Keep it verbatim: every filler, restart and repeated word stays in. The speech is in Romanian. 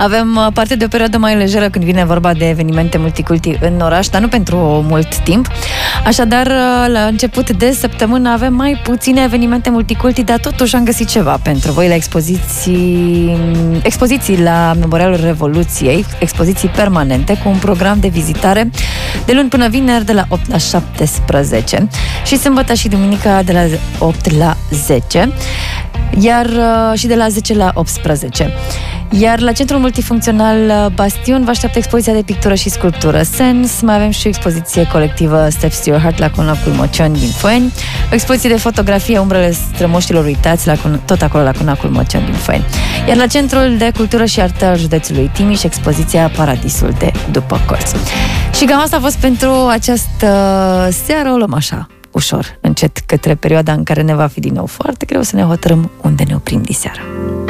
Avem parte de o perioadă mai lejeră când vine vorba de evenimente multiculti în oraș, dar nu pentru mult timp. Așadar, la început de săptămână avem mai puține evenimente multiculti, dar totuși am găsit ceva pentru voi la expoziții, expoziții la Memorialul Revoluției, expoziții permanente cu un program de vizitare de luni până vineri de la opt la șaptesprezece și sâmbătă și duminica de la opt la zece, iar și de la zece la optsprezece. Iar la Centrul Multifuncțional Bastion vă așteaptă expoziția de pictură și sculptură Sens, mai avem și o expoziție colectivă Steps to Your Heart la Conacul Mocioni din Foeni, o expoziție de fotografie Umbrele strămoștilor uitați la, tot acolo la Conacul Mocioni din Foeni. Iar la Centrul de Cultură și Artă al județului Timiș, expoziția Paradisul de după colț. Și cam asta a fost pentru această seară, o luăm așa, ușor, încet, către perioada în care ne va fi din nou foarte greu să ne hotărâm unde ne oprim diseară.